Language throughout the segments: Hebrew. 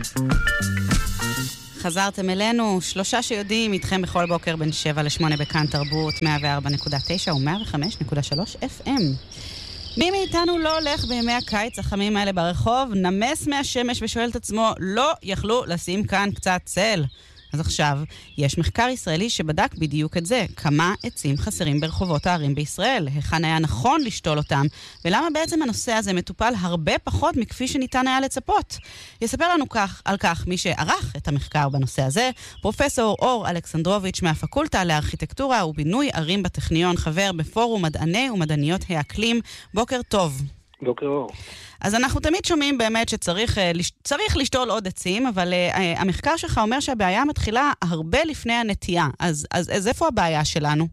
חזרתם אלינו, 3 שיודעים, איתכם בכל בוקר בין 7 ל-8 בכאן תרבות, 104.9 ו-105.3 FM. מי מאיתנו לא הולך בימי הקיץ החמים האלה ברחוב, נמס מהשמש ושואל את עצמו, לא יכלו לשים כאן קצת צל? אז עכשיו, יש מחקר ישראלי שבדק בדיוק את זה, כמה עצים חסרים ברחובות הערים בישראל, היכן היה נכון לשתול אותם, ולמה בעצם הנושא הזה מטופל הרבה פחות מכפי שניתן היה לצפות. יספר לנו על כך מי שערך את המחקר בנושא הזה, פרופסור אור אלכסנדרוביץ' מהפקולטה לארכיטקטורה ובינוי ערים בטכניון, חבר בפורום מדעני ומדעניות האקלים. בוקר טוב. בוקר אור. אז אנחנו תמיד שומעים באמת שצריך לשתול עוד עצים, אבל המחקר שלך אומר שהבעיה מתחילה הרבה לפני הנטייה. אז איפה הבעיה שלנו?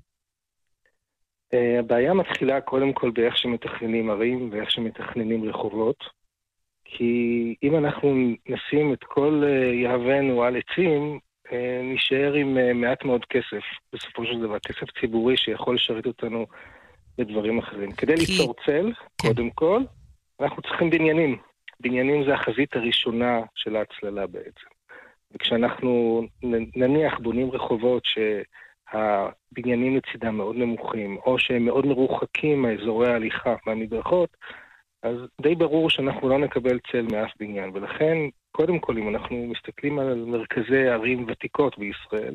הבעיה מתחילה קודם כל באיך שמתכננים ערים ואיך שמתכננים רחובות. כי אם אנחנו נשים את כל יהבנו על עצים, נשאר עם מעט מאוד כסף. בסופו של דבר, כסף ציבורי שיכול לשרת אותנו בדברים אחרים. כדי ליצור צל, קודם כל, אנחנו צריכים בניינים. בניינים זה החזית הראשונה של ההצללה בעצם. וכשאנחנו נניח בונים רחובות שהבניינים לצידם מאוד נמוכים, או שהם מאוד מרוחקים מאזורי ההליכה מהמדרכות, אז די ברור שאנחנו לא נקבל צל מאף בניין. ולכן, קודם כל, אם אנחנו מסתכלים על מרכזי ערים ותיקות בישראל,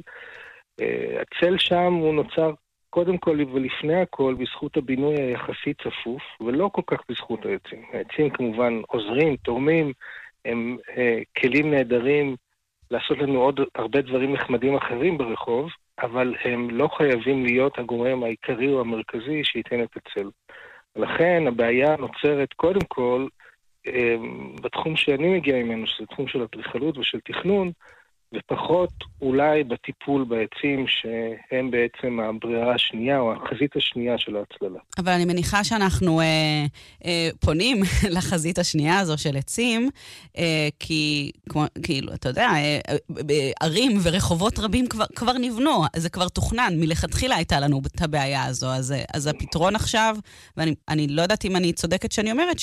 הצל שם הוא נוצר קודם כל ולפני הכל בזכות הבינוי היחסי צפוף, ולא כל כך בזכות העצים. העצים כמובן עוזרים, תורמים, הם כלים נהדרים לעשות לנו עוד הרבה דברים נחמדים אחרים ברחוב, אבל הם לא חייבים להיות הגורם העיקרי או המרכזי שייתן את הצל. ולכן הבעיה נוצרת קודם כל בתחום שאני מגיע ממנו, שזה תחום של אדריכלות ושל תכנון, ופחות אולי בטיפול בעצים שהם בעצם הברירה השנייה או החזית השנייה של ההצללה. אבל אני מניחה שאנחנו פונים לחזית השנייה הזו של עצים, כי כאילו, אתה יודע, ערים ורחובות רבים כבר נבנו, זה כבר תוכנן, מלכתחילה הייתה לנו את הבעיה הזו, אז הפתרון עכשיו, ואני לא יודעת אם אני צודקת שאני אומרת,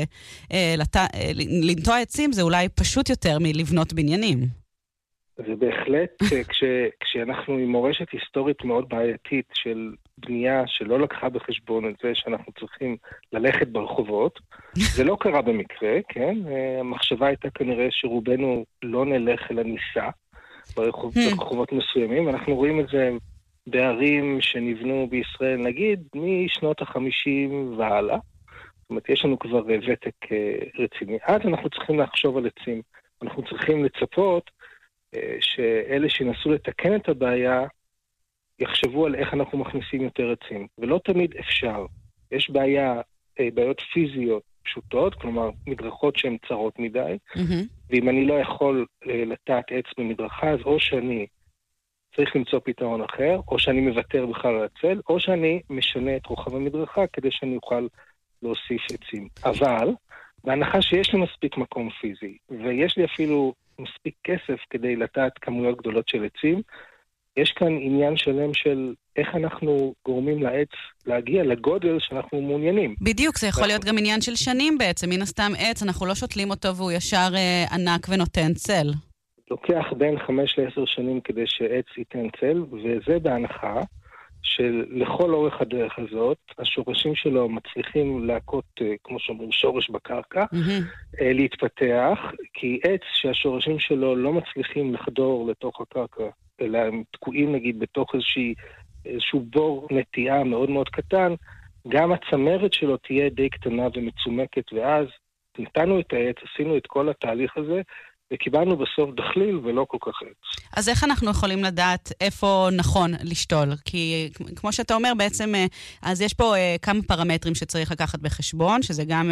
לנטוע עצים זה אולי פשוט יותר מלבנות בניינים. זה בהחלט, כשאנחנו עם מורשת היסטורית מאוד בעייתית של בנייה שלא לקחה בחשבון את זה שאנחנו צריכים ללכת ברחובות, זה לא קרה במקרה, כן? המחשבה הייתה כנראה שרובנו לא נלך אל הניסה ברחובות מסוימים, אנחנו רואים את זה בערים שנבנו בישראל, נגיד, משנות ה-50 והלאה, זאת אומרת, יש לנו כבר ותק רציני. אז אנחנו צריכים לחשוב על עצים, אנחנו צריכים לצפות שאלה שינסו לתקן את הבעיה יחשבו על איך אנחנו מכניסים יותר עצים. ולא תמיד אפשר. יש בעיות פיזיות פשוטות, כלומר מדרכות שהן צרות מדי, ואם אני לא יכול לטעת עץ במדרכה, אז או שאני צריך למצוא פתרון אחר, או שאני מוותר בכלל על הצל, או שאני משנה את רוחב המדרכה כדי שאני אוכל להוסיף עצים. אבל, בהנחה שיש לי מספיק מקום פיזי, ויש לי אפילו מספיק כסף כדי לטעת כמויות גדולות של עצים, יש כאן עניין שלם של איך אנחנו גורמים לעץ להגיע לגודל שאנחנו מעוניינים. בדיוק, זה יכול להיות גם עניין של שנים בעצם. מן הסתם עץ, אנחנו לא שותלים אותו והוא ישר ענק ונותן צל. לוקח בין 5 ל-10 שנים כדי שעץ ייתן צל, וזה בהנחה שלכל אורך הדרך הזאת, השורשים שלו מצליחים להכות, כמו שאומרים, שורש בקרקע, להתפתח, כי עץ שהשורשים שלו לא מצליחים לחדור לתוך הקרקע, אלא הם תקועים נגיד בתוך איזשהו בור נטייה מאוד מאוד קטן, גם הצמרת שלו תהיה די קטנה ומצומקת, ואז נתנו את העץ, עשינו את כל התהליך הזה, וקיבלנו בסוף דחליל ולא כל כך עץ. אז איך אנחנו יכולים לדעת איפה נכון לשתול? כי כמו שאתה אומר, בעצם, אז יש פה כמה פרמטרים שצריך לקחת בחשבון, שזה גם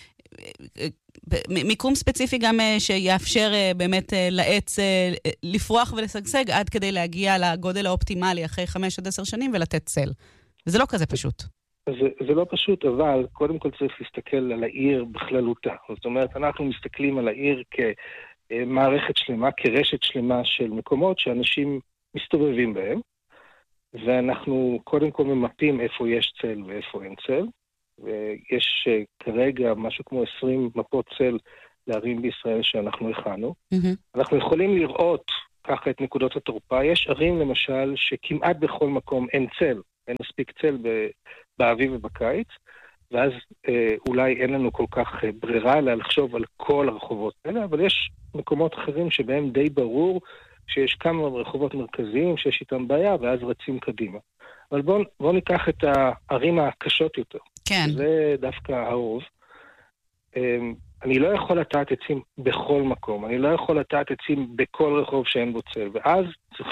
מיקום ספציפי גם שיאפשר באמת לעץ לפרוח ולשגשג עד כדי להגיע לגודל האופטימלי אחרי 5 עד 10 שנים ולתת צל. וזה לא כזה פשוט. זה לא פשוט, אבל קודם כל צריך להסתכל על העיר בכללותה. זאת אומרת, אנחנו מסתכלים על העיר כמערכת שלמה, כרשת שלמה של מקומות שאנשים מסתובבים בהם, ואנחנו קודם כל ממפים איפה יש צל ואיפה אין צל, ויש כרגע משהו כמו 20 מפות צל לערים בישראל שאנחנו הכנו. אנחנו יכולים לראות ככה את נקודות התורפה. יש ערים למשל שכמעט בכל מקום אין צל, אין מספיק צל באביב ובקיץ, ואז אולי אין לנו כל כך ברירה אלא לחשוב על כל הרחובות האלה, אבל יש מקומות אחרים שבהם די ברור שיש כמה רחובות מרכזיים שיש איתם בעיה, ואז רצים קדימה. אבל בואו ניקח את הערים הקשות יותר. כן. זה דווקא הרוב. אני לא יכול לטעת עצים בכל מקום, אני לא יכול לטעת עצים בכל רחוב שאין בו צל, ואז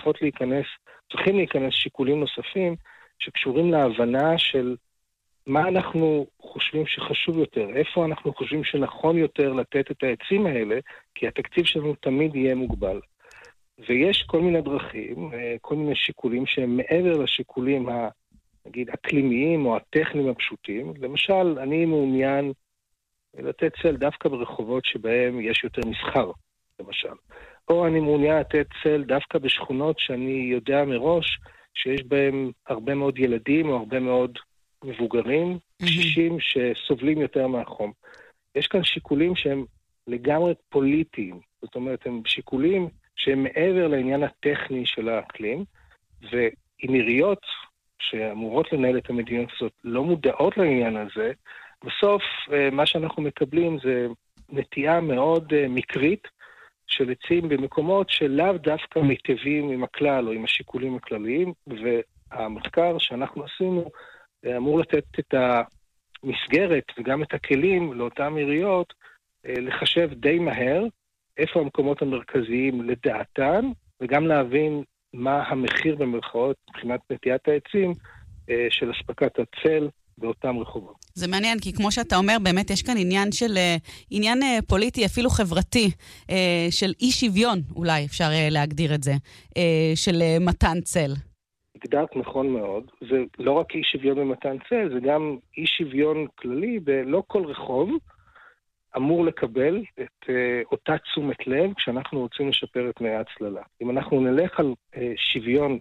צריכים להיכנס שיקולים נוספים שקשורים להבנה של מה אנחנו חושבים שחשוב יותר, איפה אנחנו חושבים שנכון יותר לתת את העצים האלה, כי התקציב שלנו תמיד יהיה מוגבל. ויש כל מיני דרכים, כל מיני שיקולים שהם מעבר לשיקולים נגיד אקלימיים או הטכניים הפשוטים. למשל, אני מעוניין לתת צל דווקא ברחובות שבהם יש יותר מסחר, למשל. או אני מעוניין לתת צל דווקא בשכונות שאני יודע מראש שיש בהם הרבה מאוד ילדים או הרבה מאוד מבוגרים, קשישים שסובלים יותר מהחום. יש כאן שיקולים שהם לגמרי פוליטיים, זאת אומרת, הם שיקולים שהם מעבר לעניין הטכני של האקלים, ועם עיריות שאמורות לנהל את המדינות הזאת לא מודעות לעניין הזה, בסוף מה שאנחנו מקבלים זה נטייה מאוד מקרית של עצים במקומות שלאו דווקא מיטבים עם הכלל או עם השיקולים הכלליים, והמחקר שאנחנו עשינו אמור לתת את המסגרת וגם את הכלים לאותן עיריות לחשב די מהר איפה המקומות המרכזיים לדעתן, וגם להבין מה המחיר במרכאות מבחינת נטיית העצים של הספקת הצל באותם רחובות. זה מעניין, כי כמו שאתה אומר, באמת יש כאן עניין פוליטי, אפילו חברתי, של אי שוויון, אולי אפשר להגדיר את זה, של מתן צל. הגדרת נכון מאוד. זה לא רק אי שוויון במתן צל, זה גם אי שוויון כללי, ולא כל רחוב אמור לקבל את אותה תשומת לב כשאנחנו רוצים לשפר את תנאי ההצללה. אם אנחנו נלך על שוויון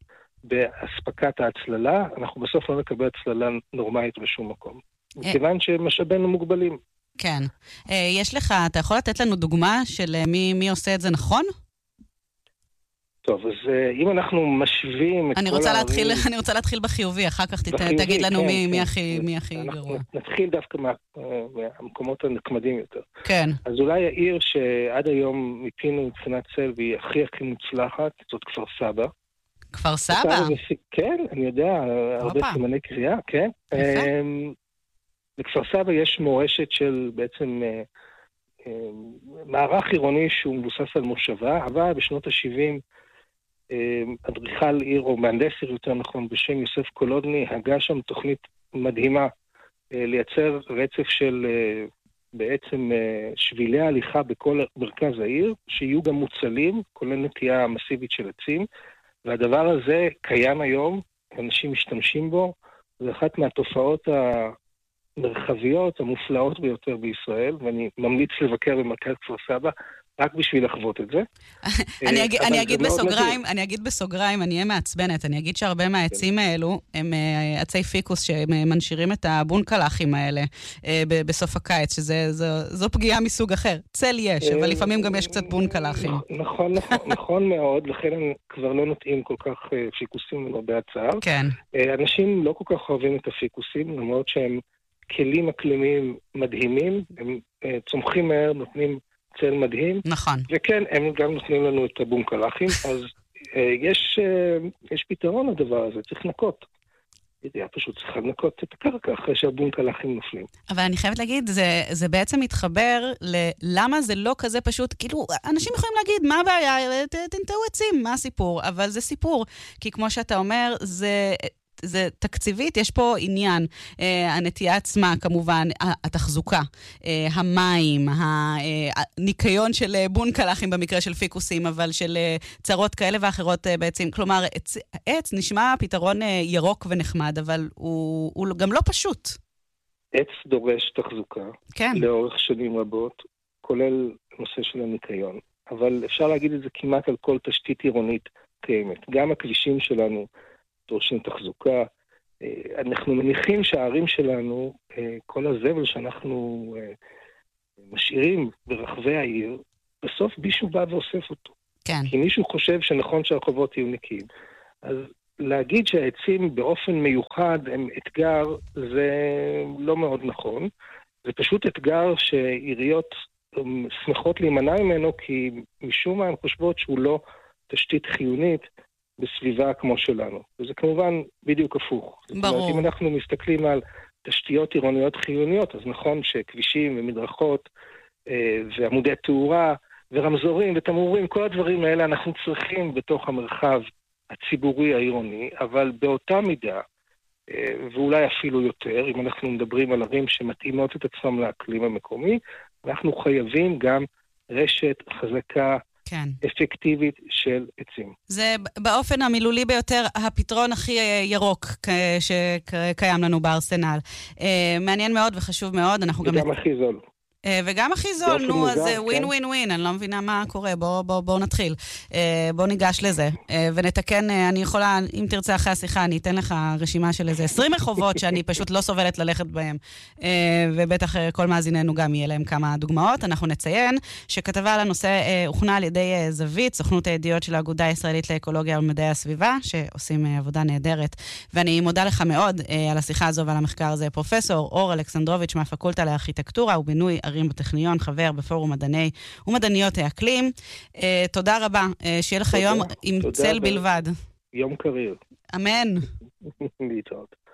בהספקת ההצללה, אנחנו בסוף לא נקבל הצללה נורמלית בשום מקום. מכיוון שמשאבינו מוגבלים. כן. אתה יכול לתת לנו דוגמה של מי עושה את זה נכון? טוב, אז אם אנחנו משווים את אני רוצה להתחיל בחיובי, אחר כך תגיד לנו מי הכי גרוע. נתחיל דווקא מהמקומות הנקמדים יותר. כן. אז אולי העיר שעד היום מיפינו מבחינת צל והיא הכי מוצלחת, זאת כפר סבא. כפר סבא? כן, אני יודע, הרבה סימני קריאה, כן. בכפר סבא יש מורשת של בעצם מערך עירוני שהוא מבוסס על מושבה, אבל בשנות ה-70 אדריכל עיר, או מהנדס עיר יותר נכון, בשם יוסף קולודני, הגה שם תוכנית מדהימה לייצר רצף של בעצם שבילי ההליכה בכל מרכז העיר, שיהיו גם מוצלים, כולל נטייה מסיבית של עצים, והדבר הזה קיים היום, אנשים משתמשים בו, זה אחת מהתופעות המרחביות המופלאות ביותר בישראל, ואני ממליץ לבקר במרכז כפר סבא, רק בשביל לחוות את זה. אני אגיד בסוגריים, אני אהיה מעצבנת, אני אגיד שהרבה מהעצים האלו הם עצי פיקוס שמנשירים את הבונקלחים האלה בסוף הקיץ, שזו פגיעה מסוג אחר. צל יש, אבל לפעמים גם יש קצת בונקלחים. נכון מאוד, לכן הם כבר לא נוטעים כל כך פיקוסים למרבה הצער. כן. אנשים לא כל כך אוהבים את הפיקוסים, למרות שהם כלים אקלימיים מדהימים, הם צומחים מהר, נותנים צל מדהים. נכון. וכן, הם גם נותנים לנו את הבונקלחים, אז יש פתרון לדבר הזה, צריך לנקות. פשוט צריך לנקות את הקרקע אחרי שהבונקלחים נופלים. אבל אני חייבת להגיד, זה בעצם מתחבר ללמה זה לא כזה פשוט, כאילו, אנשים יכולים להגיד, מה הבעיה? תנטעו עצים, מה הסיפור? אבל זה סיפור, כי כמו שאתה אומר, זה תקציבית, יש פה עניין, הנטייה עצמה כמובן, התחזוקה, המים, הניקיון של בונקלחים במקרה של פיקוסים, אבל של צרות כאלה ואחרות בעצם, כלומר, עץ נשמע פתרון ירוק ונחמד, אבל הוא גם לא פשוט. עץ דורש תחזוקה, כן. לאורך שנים רבות, כולל נושא של הניקיון, אבל אפשר להגיד את זה כמעט על כל תשתית עירונית קיימת. גם הכבישים שלנו דורשים תחזוקה. אנחנו מניחים שהערים שלנו, כל הזבל שאנחנו משאירים ברחבי העיר, בסוף מישהו בא ואוסף אותו. כן. כי מישהו חושב שנכון שהרחובות יהיו נקיים. אז להגיד שהעצים באופן מיוחד הם אתגר, זה לא מאוד נכון. זה פשוט אתגר שעיריות שמחות להימנע ממנו, כי משום מה הן חושבות שהוא לא תשתית חיונית בסביבה כמו שלנו. וזה כמובן בדיוק הפוך. ברור. זאת אומרת, אם אנחנו מסתכלים על תשתיות עירוניות חיוניות, אז נכון שכבישים ומדרכות ועמודי תאורה ורמזורים ותמרורים, כל הדברים האלה אנחנו צריכים בתוך המרחב הציבורי העירוני, אבל באותה מידה, ואולי אפילו יותר, אם אנחנו מדברים על ערים שמתאימות את עצמם לאקלים המקומי, אנחנו חייבים גם רשת חזקה, כן. אפקטיבית של עצים. זה באופן המילולי ביותר הפתרון הכי ירוק שקיים לנו בארסנל. מעניין מאוד וחשוב מאוד. וגם הכי זול. וגם הכי זול, נו, אז זה ווין ווין ווין, אני לא מבינה מה קורה, בואו נתחיל. בואו ניגש לזה, ונתקן, אני יכולה, אם תרצה אחרי השיחה, אני אתן לך רשימה של איזה 20 רחובות שאני פשוט לא סובלת ללכת בהם, ובטח כל מאזיננו גם יהיה להם כמה דוגמאות. אנחנו נציין שכתבה על הנושא הוכנה על ידי זווית, סוכנות הידיעות של האגודה הישראלית לאקולוגיה ומדעי הסביבה, שעושים עבודה נהדרת, ואני מודה לך מאוד על השיחה הזו ועל המחקר הזה, פרופסור אור אלכסנדרוביץ' מהפקולטה לארכיטקטורה ובינוי ערים בטכניון, חבר בפורום מדעני ומדעניות האקלים. תודה רבה, שיהיה לך יום עם צל בלבד. יום קריר. אמן. להתראות.